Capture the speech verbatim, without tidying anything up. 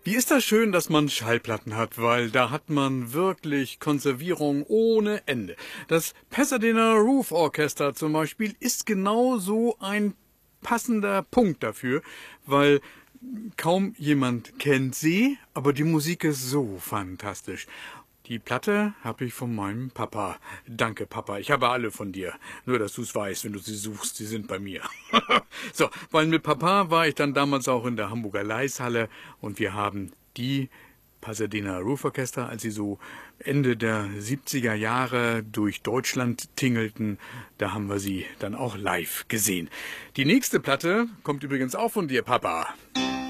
Wie ist das schön, dass man Schallplatten hat, weil da hat man wirklich Konservierung ohne Ende. Das Pasadena Roof Orchestra zum Beispiel ist genau so ein passender Punkt dafür, weil kaum jemand kennt sie, aber die Musik ist so fantastisch. Die Platte habe ich von meinem Papa. Danke, Papa. Ich habe alle von dir. Nur, dass du es weißt, wenn du sie suchst. Sie sind bei mir. So, weil mit Papa war ich dann damals auch in der Hamburger Leishalle und wir haben die Pasadena Roof Orchestra, als sie so Ende der siebziger Jahre durch Deutschland tingelten, da haben wir sie dann auch live gesehen. Die nächste Platte kommt übrigens auch von dir, Papa.